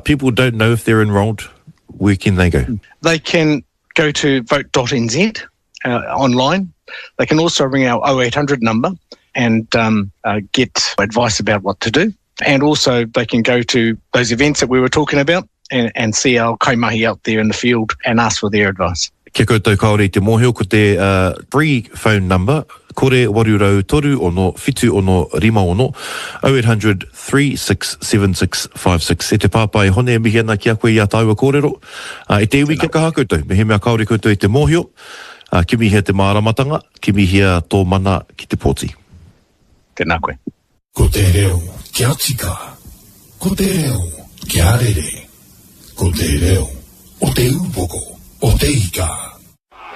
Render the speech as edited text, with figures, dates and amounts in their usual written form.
people don't know if they're enrolled, where can they go? They can go to vote.nz online. They can also ring our 0800 number and get advice about what to do. And also they can go to those events that we were talking about and see our kaimahi out there in the field and ask for their advice. Kia koutou kaore te mōhio ko te free phone number, kore warurau toru ono, fitu ono, rima ono, 0800 367656. E te pāpai hone e mihi ana ki a koe i a tāua kōrero. E te iwi kia kaha koutou, me he mea kaore koutou i te mōhio, kimi hea te māramatanga, kimi hea tō mana ki te pōti. Tēnā koe. Ko te reo kia tika, ko te reo kia rere, ko te reo o te upoko, o te ika.